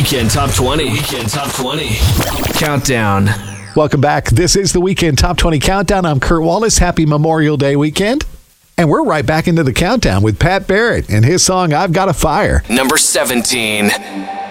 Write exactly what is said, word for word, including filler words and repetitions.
Weekend Top twenty. Weekend Top twenty. Countdown. Welcome back. This is the Weekend Top twenty Countdown. I'm Kurt Wallace. Happy Memorial Day weekend. And we're right back into the countdown with Pat Barrett and his song, I've Got a Fire. Number seventeen.